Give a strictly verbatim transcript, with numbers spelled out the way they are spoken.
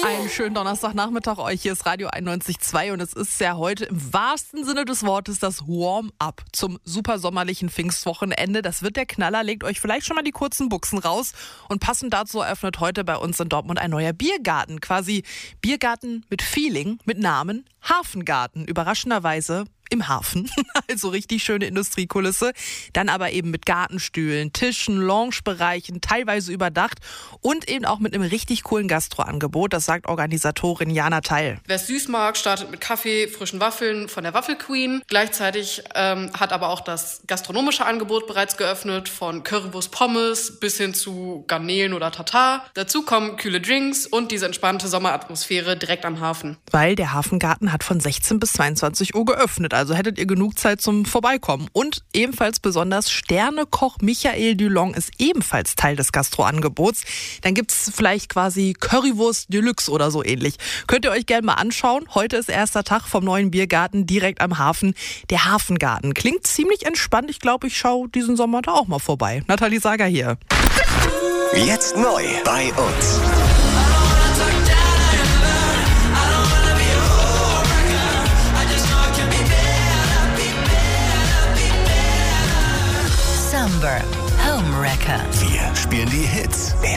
Einen schönen Donnerstagnachmittag euch. Hier ist Radio einundneunzig Komma zwei und es ist ja heute im wahrsten Sinne des Wortes das Warm-up zum super sommerlichen Pfingstwochenende. Das wird der Knaller. Legt euch vielleicht schon mal die kurzen Buchsen raus. Und passend dazu eröffnet heute bei uns in Dortmund ein neuer Biergarten. Quasi Biergarten mit Feeling, mit Namen Hafengarten. Überraschenderweise im Hafen, also richtig schöne Industriekulisse, dann aber eben mit Gartenstühlen, Tischen, Loungebereichen, teilweise überdacht und eben auch mit einem richtig coolen Gastroangebot, das sagt Organisatorin Jana Teil. Wer es süß mag, startet mit Kaffee, frischen Waffeln von der Waffelqueen. Gleichzeitig ähm, hat aber auch das gastronomische Angebot bereits geöffnet, von Currywurst Pommes bis hin zu Garnelen oder Tatar. Dazu kommen kühle Drinks und diese entspannte Sommeratmosphäre direkt am Hafen. Weil der Hafengarten hat von sechzehn bis zweiundzwanzig Uhr geöffnet. Also hättet ihr genug Zeit zum Vorbeikommen. Und ebenfalls besonders Sternekoch Michael Dulong ist ebenfalls Teil des Gastroangebots. Dann gibt's vielleicht quasi Currywurst Deluxe oder so ähnlich. Könnt ihr euch gerne mal anschauen. Heute ist erster Tag vom neuen Biergarten direkt am Hafen. Der Hafengarten klingt ziemlich entspannt. Ich glaube, ich schaue diesen Sommer da auch mal vorbei. Nathalie Sager hier. Jetzt neu bei uns. Homewrecker. Wir spielen die Hits